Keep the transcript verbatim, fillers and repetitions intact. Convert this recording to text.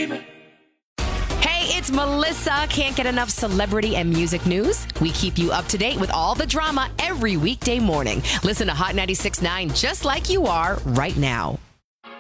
baby. Hey, it's Melissa. Can't get enough celebrity and music news? We keep you up to date with all the drama every weekday morning. Listen to Hot ninety-six point nine just like you are right now.